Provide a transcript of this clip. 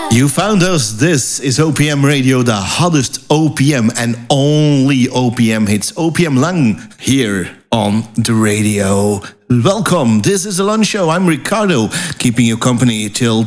You found us. This is OPM Radio, the hottest OPM and only OPM hits. OPM Lang here on the radio. Welcome. This is the Lunch Show. I'm Ricardo, keeping you company till